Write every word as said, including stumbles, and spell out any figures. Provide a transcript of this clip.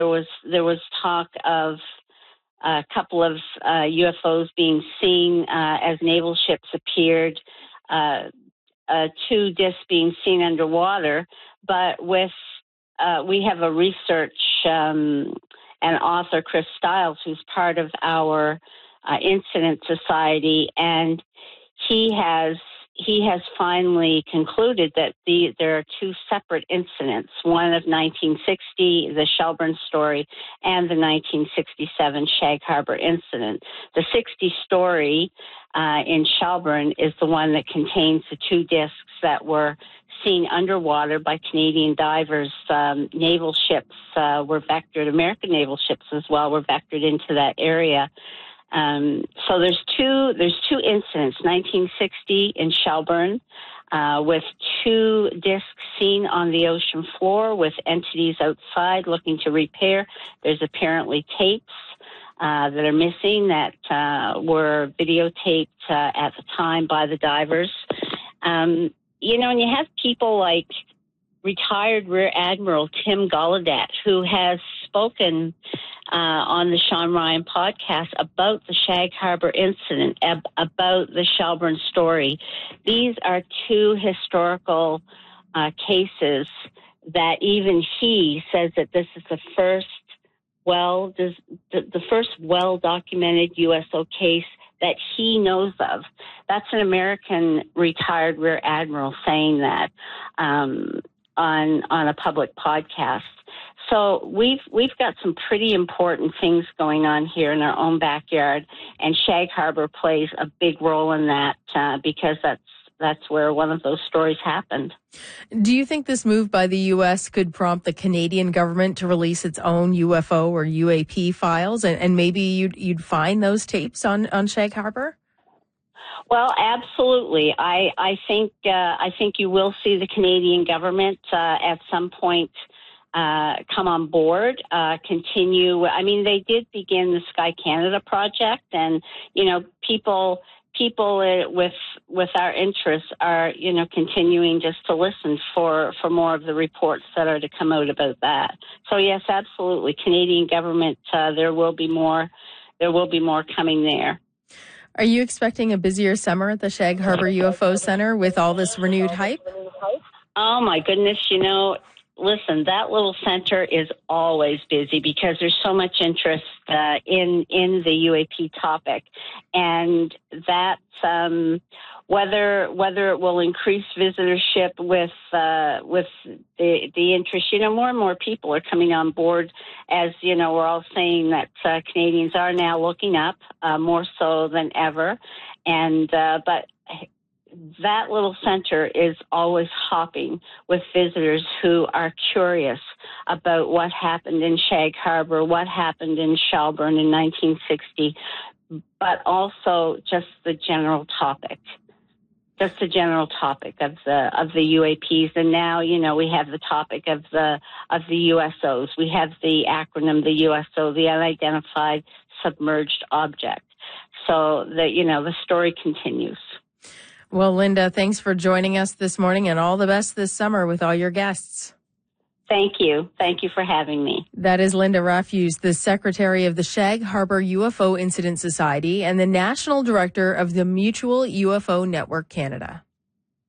there was there was talk of a couple of uh, U F Os being seen uh, as naval ships appeared, uh, uh, two discs being seen underwater. But with uh, we have a research um, and author, Chris Stiles, who's part of our uh, Incident Society, and he has he has finally concluded that the, there are two separate incidents, one of nineteen sixty, the Shelburne story, and the nineteen sixty-seven Shag Harbor incident. The sixty story uh, in Shelburne is the one that contains the two discs that were seen underwater by Canadian divers. Um, naval ships uh, were vectored, American naval ships as well were vectored into that area. Um, so there's two there's two incidents, nineteen sixty in Shelburne, uh, with two discs seen on the ocean floor with entities outside looking to repair. There's apparently tapes uh, that are missing that uh, were videotaped uh, at the time by the divers. Um, you know, and you have people like retired Rear Admiral Tim Gallaudet, who has spoken uh, on the Sean Ryan podcast about the Shag Harbor incident, ab- about the Shelburne story. These are two historical uh, cases that even he says that this is the first well, the, the first well-documented U S O case that he knows of. That's an American retired Rear Admiral saying that um, on on a public podcast. So we've we've got some pretty important things going on here in our own backyard, and Shag Harbor plays a big role in that uh, because that's that's where one of those stories happened. Do you think this move by the U S could prompt the Canadian government to release its own U F O or U A P files, and, and maybe you'd you'd find those tapes on, on Shag Harbor? Well, absolutely. I I think uh, I think you will see the Canadian government uh, at some point uh, come on board, uh, continue. I mean, they did begin the Sky Canada project, and you know, people people uh, with with our interests are you know continuing just to listen for for more of the reports that are to come out about that. So yes, absolutely, Canadian government. Uh, there will be more. There will be more coming there. Are you expecting a busier summer at the Shag Harbor U F O Center with all this renewed hype? Oh, my goodness. You know, listen, that little center is always busy because there's so much interest uh, in in the U A P topic. And that, um, whether whether it will increase visitorship with uh, with the the interest, you know, more and more people are coming on board. As you know, we're all saying that uh, Canadians are now looking up uh, more so than ever, and uh, but that little center is always hopping with visitors who are curious about what happened in Shag Harbor, what happened in Shelburne in nineteen sixty, but also just the general topic. Just the general topic of the of the U A Ps, and now you know we have the topic of the of the U S Os. We have the acronym, the U S O, the Unidentified Submerged Object. So that you know the story continues. Well, Linda, thanks for joining us this morning, and all the best this summer with all your guests. Thank you. Thank you for having me. That is Linda Rafuse, the Secretary of the Shag Harbor U F O Incident Society and the National Director of the Mutual U F O Network Canada.